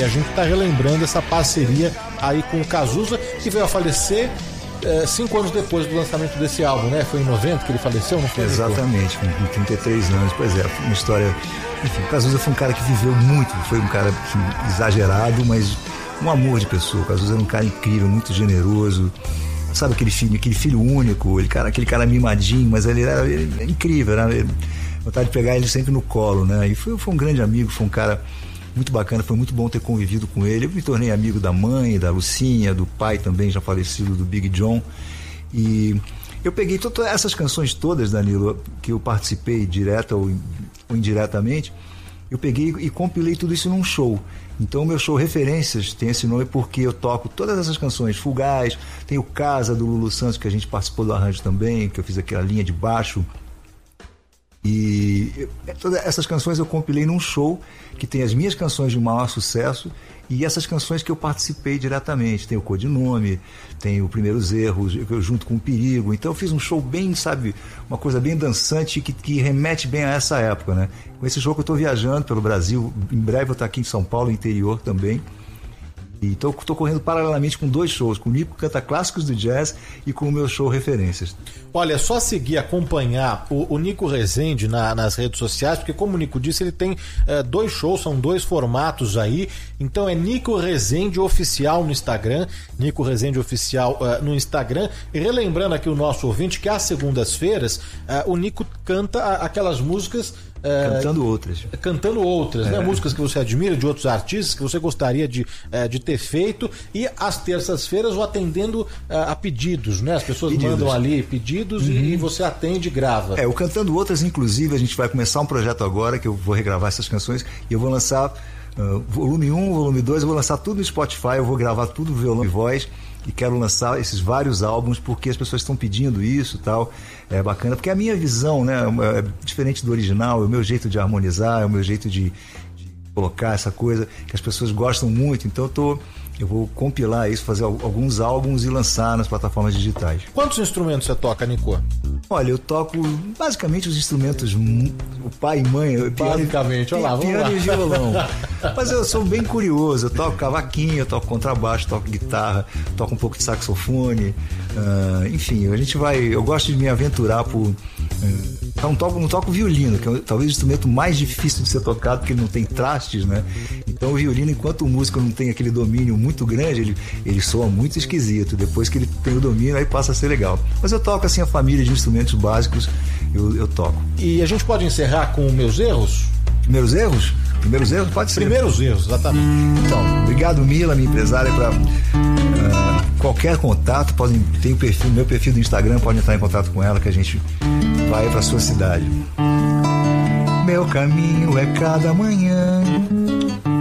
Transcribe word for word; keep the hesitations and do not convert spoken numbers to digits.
a gente está relembrando essa parceria aí com o Cazuza, que veio a falecer é, cinco anos depois do lançamento desse álbum, né? Foi em noventa que ele faleceu, não foi? Exatamente, com trinta e três anos. Pois é, uma história... Enfim, o Cazuza foi um cara que viveu muito, foi um cara assim, exagerado, mas um amor de pessoa. O Cazuza era um cara incrível, muito generoso. Sabe aquele filho, aquele filho único, ele cara, aquele cara mimadinho, mas ele era, ele era incrível, né? Vontade de pegar ele sempre no colo, né? E foi, foi um grande amigo, foi um cara muito bacana, foi muito bom ter convivido com ele. Eu me tornei amigo da mãe, da Lucinha, do pai também, já falecido, do Big John. E eu peguei todas essas canções todas, Danilo, que eu participei, direta ou, ou indiretamente, eu peguei e compilei tudo isso num show. Então o meu show Referências tem esse nome porque eu toco todas essas canções, Fugaz, tem o Casa do Lulu Santos, que a gente participou do arranjo também, que eu fiz aquela linha de baixo. E todas essas canções eu compilei num show que tem as minhas canções de maior sucesso e essas canções que eu participei diretamente. Tem o Codinome, tem o Primeiros Erros, eu junto com o Perigo. Então eu fiz um show bem, sabe, uma coisa bem dançante que, que remete bem a essa época, né? Com esse show que eu estou viajando pelo Brasil, em breve eu vou estar aqui em São Paulo, interior também. Então estou correndo paralelamente com dois shows, com o Nico Canta Clássicos do Jazz e com o meu show Referências. Olha, é só seguir, acompanhar o, o Nico Rezende na, nas redes sociais, porque como o Nico disse, ele tem é, dois shows, são dois formatos aí. Então é Nico Rezende Oficial no Instagram, Nico Rezende Oficial uh, no Instagram. E relembrando aqui o nosso ouvinte que às segundas-feiras uh, o Nico canta aquelas músicas... É, cantando outras. Cantando outras, é. né? Músicas que você admira de outros artistas, que você gostaria de, é, de ter feito. E às terças-feiras, o atendendo é, a pedidos, né? As pessoas pedidos. mandam ali pedidos uhum. e, e você atende e grava. É, o Cantando Outras, inclusive, a gente vai começar um projeto agora, que eu vou regravar essas canções, e eu vou lançar uh, volume um, volume dois, eu vou lançar tudo no Spotify, eu vou gravar tudo violão e voz. E quero lançar esses vários álbuns porque as pessoas estão pedindo isso e tal. É bacana, porque a minha visão, né, é diferente do original, é o meu jeito de harmonizar, é o meu jeito de, de colocar essa coisa que as pessoas gostam muito. Então eu, tô, eu vou compilar isso, fazer alguns álbuns e lançar nas plataformas digitais. Quantos instrumentos você toca, Nico? Olha, eu toco basicamente os instrumentos, o pai e mãe. Basicamente, piano, olha lá, vamos piano lá. e violão. Mas eu sou bem curioso, eu toco cavaquinho, eu toco contrabaixo, toco guitarra, toco um pouco de saxofone, uh, enfim, a gente vai, eu gosto de me aventurar por... Uh, não, toco, não toco violino, que é talvez o instrumento mais difícil de ser tocado, porque ele não tem trastes, né? Então o violino, enquanto o músico não tem aquele domínio muito grande, ele, ele soa muito esquisito. Depois que ele tem o domínio, aí passa a ser legal. Mas eu toco assim a família de instrumentos básicos, eu, eu toco. E a gente pode encerrar com Meus Erros? Primeiros Erros? Primeiros Erros? Pode ser. Primeiros Erros, exatamente. Então, obrigado Mila, minha empresária, para uh, qualquer contato, podem, tem o perfil, meu perfil do Instagram, pode entrar em contato com ela que a gente vai para sua cidade. Meu caminho é cada manhã